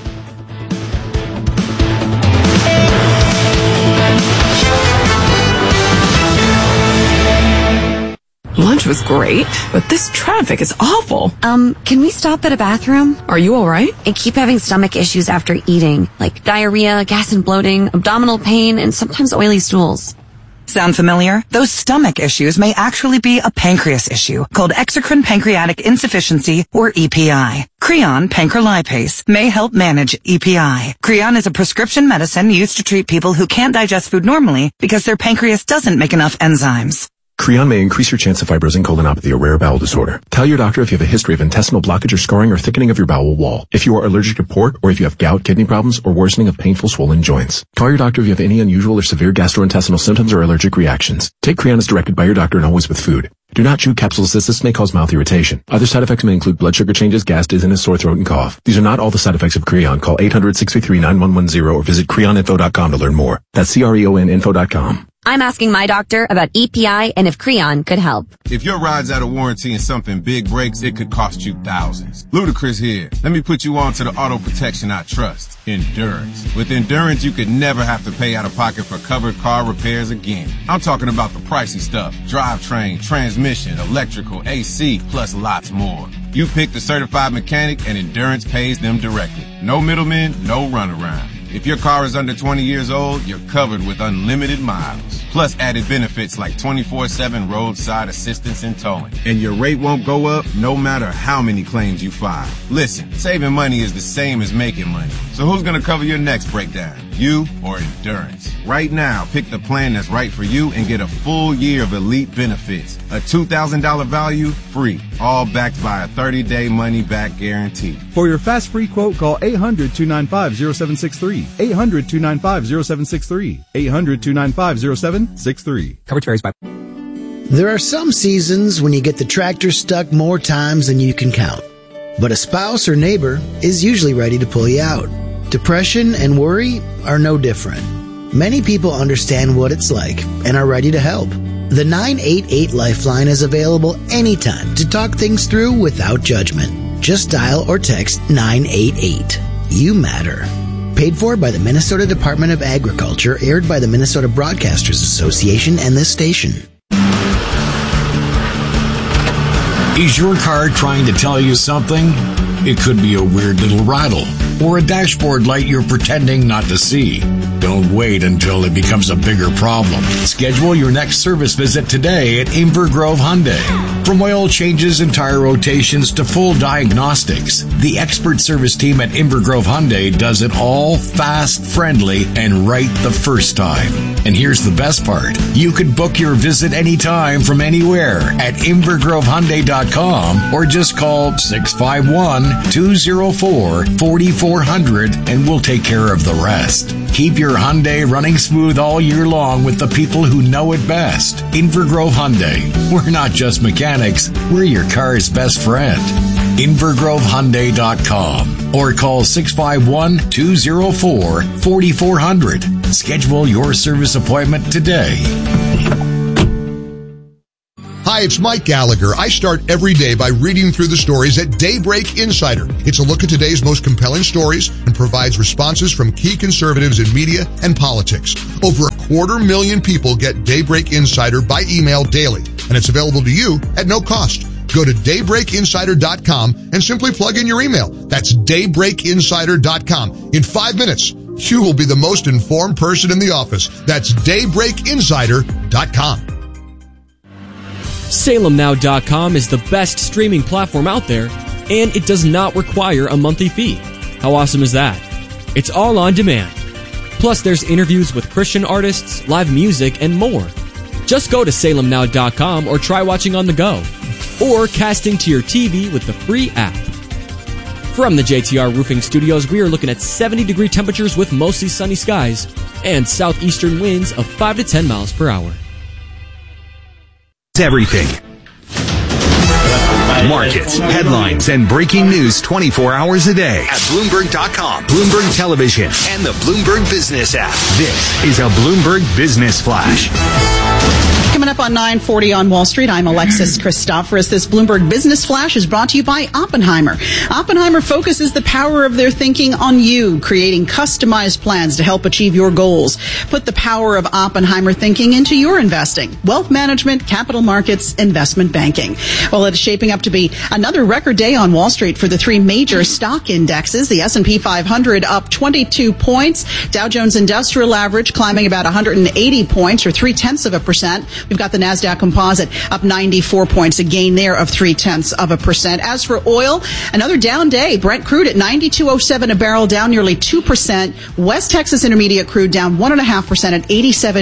Lunch was great, but this traffic is awful. Can we stop at a bathroom? Are you all right? I keep having stomach issues after eating, like diarrhea, gas and bloating, abdominal pain, and sometimes oily stools. Sound familiar? Those stomach issues may actually be a pancreas issue called exocrine pancreatic insufficiency, or EPI. Creon pancrelipase may help manage EPI. Creon is a prescription medicine used to treat people who can't digest food normally because their pancreas doesn't make enough enzymes. Creon may increase your chance of fibrosing colonopathy, a rare bowel disorder. Tell your doctor if you have a history of intestinal blockage or scarring or thickening of your bowel wall, if you are allergic to pork, or if you have gout, kidney problems, or worsening of painful swollen joints. Call your doctor if you have any unusual or severe gastrointestinal symptoms or allergic reactions. Take Creon as directed by your doctor and always with food. Do not chew capsules as this may cause mouth irritation. Other side effects may include blood sugar changes, gas, dizziness, sore throat, and cough. These are not all the side effects of Creon. Call 800-633-9110 or visit creoninfo.com to learn more. That's CREONinfo.com. I'm asking my doctor about EPI and if Creon could help. If your ride's out of warranty and something big breaks, it could cost you thousands. Ludacris here. Let me put you on to the auto protection I trust. Endurance. With Endurance, you could never have to pay out of pocket for covered car repairs again. I'm talking about the pricey stuff. Drivetrain, transmission, electrical, AC, plus lots more. You pick the certified mechanic and Endurance pays them directly. No middlemen, no runaround. If your car is under 20 years old, you're covered with unlimited miles. Plus added benefits like 24/7 roadside assistance and towing. And your rate won't go up no matter how many claims you file. Listen, saving money is the same as making money. So who's going to cover your next breakdown? You or Endurance? Right now, pick the plan that's right for you and get a full year of elite benefits. A $2,000 value, free. All backed by a 30-day money-back guarantee. For your fast free quote, call 800-295-0763. 800-295-0763. 800-295-0763. Coverage varies by... There are some seasons when you get the tractor stuck more times than you can count. But a spouse or neighbor is usually ready to pull you out. Depression and worry are no different. Many people understand what it's like and are ready to help. The 988 Lifeline is available anytime to talk things through without judgment. Just dial or text 988. You matter. Paid for by the Minnesota Department of Agriculture, aired by the Minnesota Broadcasters Association and this station. Is your car trying to tell you something? It could be a weird little rattle, or a dashboard light you're pretending not to see. Don't wait until it becomes a bigger problem. Schedule your next service visit today at Inver Grove Hyundai. From oil changes and tire rotations to full diagnostics, the expert service team at Inver Grove Hyundai does it all fast, friendly, and right the first time. And here's the best part. You could book your visit anytime from anywhere at invergrovehyundai.com or just call 651-204-4400 and we'll take care of the rest. Keep your Hyundai running smooth all year long with the people who know it best. Inver Grove Hyundai. We're not just mechanics, we're your car's best friend. invergrovehyundai.com or call 651-204-4400. Schedule your service appointment today. Hi, it's Mike Gallagher. I start every day by reading through the stories at Daybreak Insider. It's a look at today's most compelling stories and provides responses from key conservatives in media and politics. Over 250,000 people get Daybreak Insider by email daily, and it's available to you at no cost. Go to daybreakinsider.com and simply plug in your email. That's daybreakinsider.com. In 5 minutes, you will be the most informed person in the office. That's daybreakinsider.com. SalemNow.com is the best streaming platform out there, and it does not require a monthly fee. How awesome is that? It's all on demand. Plus, there's interviews with Christian artists, live music, and more. Just go to SalemNow.com or try watching on the go, or casting to your TV with the free app. From the JTR Roofing Studios, we are looking at 70-degree temperatures with mostly sunny skies and southeastern winds of 5 to 10 miles per hour. Everything. Markets, headlines, and breaking news 24 hours a day at Bloomberg.com, Bloomberg Television, and the Bloomberg Business app. This is a Bloomberg Business Flash. Coming up on 9:40 on Wall Street, I'm Alexis Christoforous. This Bloomberg Business Flash is brought to you by Oppenheimer. Oppenheimer focuses the power of their thinking on you, creating customized plans to help achieve your goals. Put the power of Oppenheimer thinking into your investing, wealth management, capital markets, investment banking. Well, it's shaping up to be another record day on Wall Street for the three major stock indexes. The S&P 500 up 22 points. Dow Jones Industrial Average climbing about 180 points, or 0.3%. We've got the NASDAQ Composite up 94 points, a gain there of 0.3%. As for oil, another down day. Brent crude at $92.07 a barrel, down nearly 2%. West Texas Intermediate crude down 1.5% at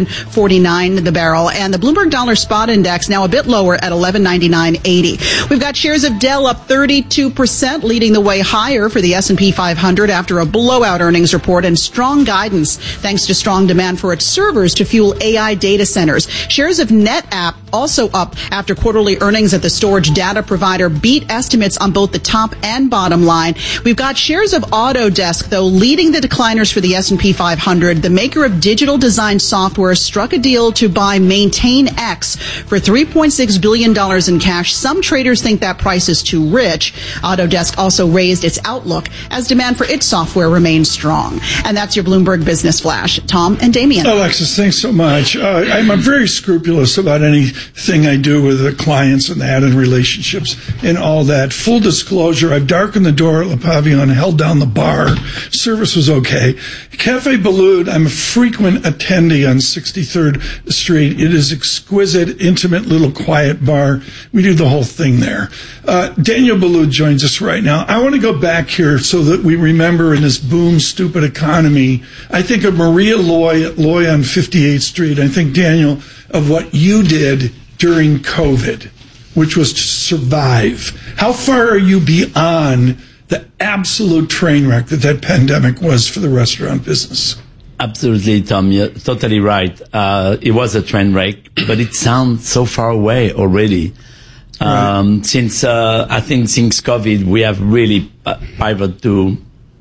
$87.49 the barrel. And the Bloomberg Dollar Spot Index now a bit lower at $11.9980. We've got shares of Dell up 32%, leading the way higher for the S&P 500 after a blowout earnings report and strong guidance thanks to strong demand for its servers to fuel AI data centers. Shares of NetApp also up after quarterly earnings at the storage data provider beat estimates on both the top and bottom line. We've got shares of Autodesk, though, leading the decliners for the S&P 500. The maker of digital design software struck a deal to buy MaintainX for $3.6 billion in cash. Some traders think that price is too rich. Autodesk also raised its outlook as demand for its software remains strong. And that's your Bloomberg Business Flash. Tom and Damien. Alexis, thanks so much. I'm very scrupulous about anything I do with the clients and that and relationships and all that. Full disclosure, I've darkened the door at Le Pavillon, held down the bar. Service was okay. Cafe Boulud, I'm a frequent attendee on 63rd Street. It is exquisite, intimate, little quiet bar. We do the whole thing there. Daniel Boulud joins us right now. I want to go back here so that we remember in this boom, stupid economy, I think of Maria Loy at Loy on 58th Street. I think, Daniel, of what you did during COVID, which was to survive. How far are you beyond the absolute train wreck that pandemic was for the restaurant business? Absolutely, Tom. You're totally right. It was a train wreck, but it sounds so far away already. Right. Since COVID, we have really pivoted to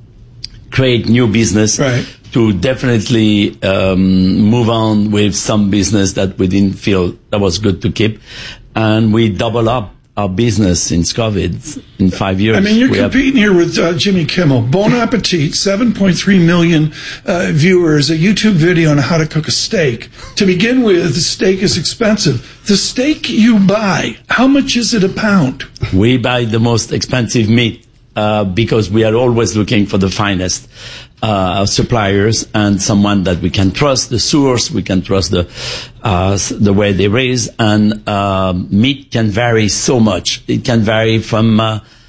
create new business. Right. To definitely move on with some business that we didn't feel that was good to keep. And we double up our business since COVID in 5 years. I mean, you're competing here with Jimmy Kimmel. Bon Appetit, 7.3 million viewers, a YouTube video on how to cook a steak. To begin with, the steak is expensive. The steak you buy, how much is it a pound? We buy the most expensive meat because we are always looking for the finest suppliers and someone that we can trust the source, we can trust the way they raise, and meat can vary so much. It can vary from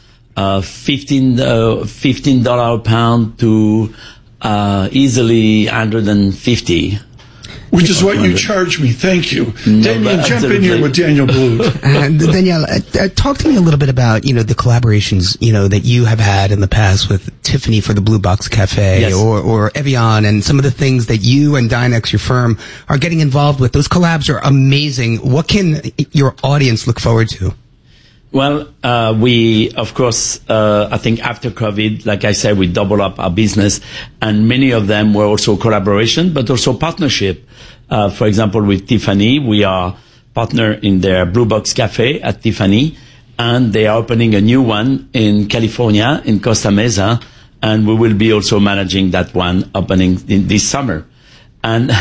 $15 a pound to easily $150. Which is what you charge me. Thank you. No, Daniel, jump in here with Daniel Blue. Danielle, talk to me a little bit about, the collaborations, that you have had in the past with Tiffany for the Blue Box Cafe, yes, or Evian, and some of the things that you and Dynex, your firm, are getting involved with. Those collabs are amazing. What can your audience look forward to? Well, we, of course, I think after COVID, like I said, we doubled up our business, and many of them were also collaboration, but also partnership. For example, with Tiffany, we are partner in their Blue Box Cafe at Tiffany, and they are opening a new one in California, in Costa Mesa, and we will be also managing that one opening in this summer. And,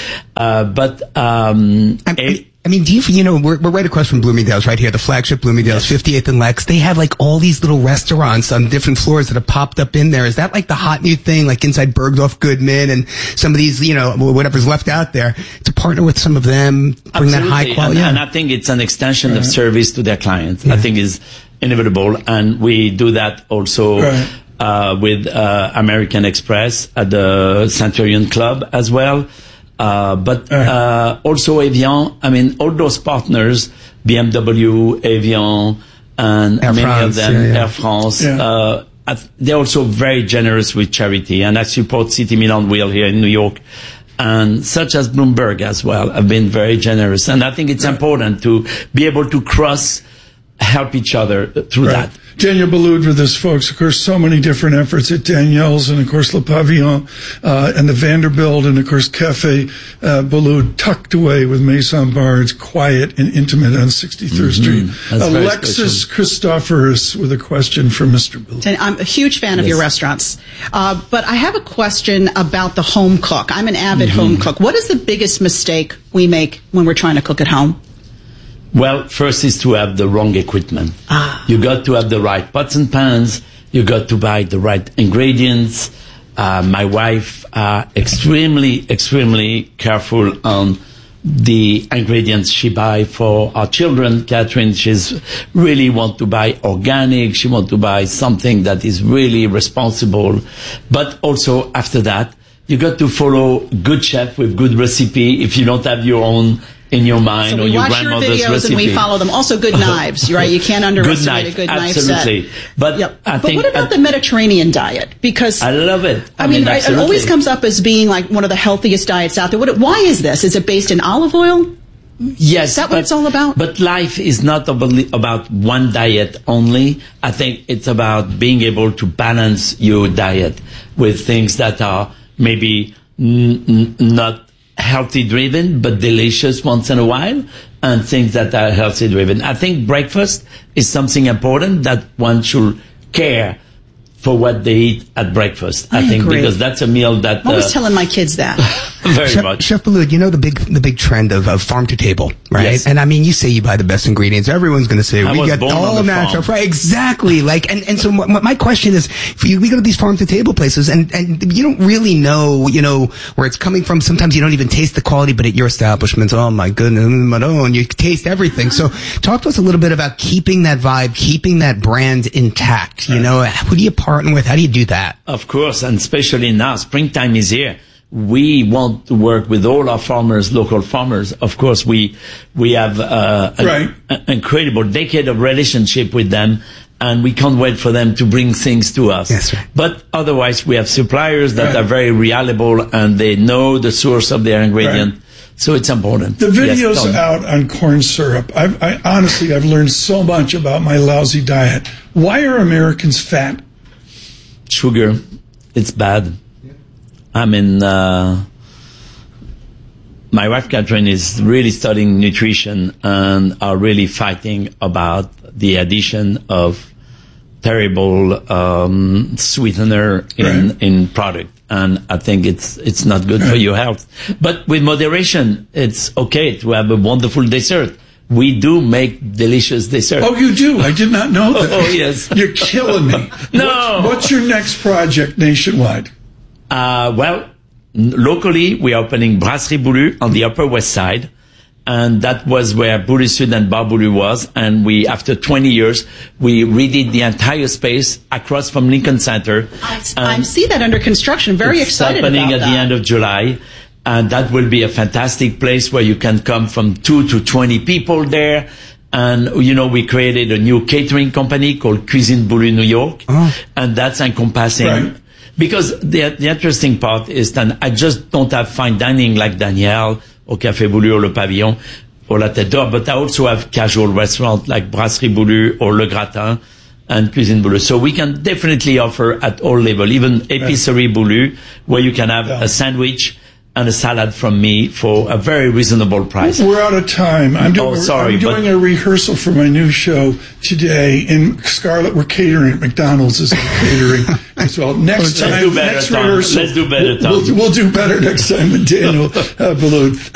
we're right across from Bloomingdale's right here, the flagship Bloomingdale's, 58th and Lex. They have like all these little restaurants on different floors that have popped up in there. Is that like the hot new thing, like inside Bergdorf Goodman and some of these, whatever's left out there, to partner with some of them, bring that high quality? And I think it's an extension of service to their clients. I think is inevitable, and we do that also with American Express at the Centurion Club as well. But also Evian, all those partners, BMW, Evian, and Air many France, of them, Air France, they're also very generous with charity. And I support City Milan Wheel here in New York, and such as Bloomberg as well, have been very generous. And I think it's important to be able to help each other through that. Daniel Boulud with us, folks. Of course, so many different efforts at Danielle's, and of course Le Pavillon, and the Vanderbilt, and of course Cafe Boulud, tucked away with Maison Bar. It's quiet and intimate on 63rd Street. Alexis Christoforous with a question for Mr. Boulud. I'm a huge fan of your restaurants, but I have a question about the home cook. I'm an avid home cook. What is the biggest mistake we make when we're trying to cook at home? Well, first is to have the wrong equipment. You got to have the right pots and pans. You got to buy the right ingredients. My wife extremely careful on the ingredients she buy for our children. Catherine, she's really want to buy organic. She want to buy something that is really responsible. But also after that, you got to follow good chef with good recipe. If you don't have your own in your mind, or your grandmother's recipe. We watch your videos and we follow them. Also good knives, right? You can't underestimate a good knife set. Absolutely. But what about the Mediterranean diet? Because I love it. It always comes up as being like one of the healthiest diets out there. Why is this? Is it based in olive oil? Yes. Is that what it's all about? But life is not about one diet only. I think it's about being able to balance your diet with things that are maybe not healthy driven, but delicious once in a while, and things that are healthy driven. I think breakfast is something important that one should care for what they eat at breakfast. I think agree. Because that's a meal that I'm always telling my kids that. Very much. Chef Boulud, the big trend of farm to table, right? Yes. And you say you buy the best ingredients. Everyone's going to say we get all natural, right? Exactly. And so my question is, we go to these farm to table places, and you don't really know, where it's coming from. Sometimes you don't even taste the quality, but at your establishments, oh my goodness, you taste everything. So talk to us a little bit about keeping that vibe, keeping that brand intact. Who do you partner with? How do you do that? Of course, and especially now, springtime is here. We want to work with all our farmers, local farmers. Of course, we have an incredible decade of relationship with them, and we can't wait for them to bring things to us. Yes, right. But otherwise, we have suppliers that are very reliable, and they know the source of their ingredient. Right. So it's important. The video's out on corn syrup. I honestly, I've learned so much about my lousy diet. Why are Americans fat? Sugar. It's bad. My wife Catherine is really studying nutrition and are really fighting about the addition of terrible sweetener in product. And I think it's not good for your health. But with moderation, it's okay to have a wonderful dessert we do make delicious desserts. Oh, you do? I did not know that. Oh, yes. You're killing me. No. What's your next project nationwide? Well, locally, we're opening Brasserie Boulu on the Upper West Side. And that was where Boulu Sud and Bar Boulu was. And after 20 years, we redid the entire space across from Lincoln Center. I see that under construction. Very excited about that. It's opening at the end of July. And that will be a fantastic place where you can come from 2 to 20 people there. And, we created a new catering company called Cuisine Boulu New York. Oh. And that's encompassing. Right. Because the interesting part is that I just don't have fine dining like Daniel or Café Boulu or Le Pavillon or La Tête d'Or, but I also have casual restaurants like Brasserie Boulu or Le Gratin and Cuisine Boulu. So we can definitely offer at all levels, even Épicerie Boulu, where you can have a sandwich and a salad from me for a very reasonable price. We're out of time. I'm doing a rehearsal for my new show today. In Scarlett, we're catering at McDonald's is catering as well. Next time, next rehearsal. Let's do better, Tom. We'll do better next time with Daniel Boulud.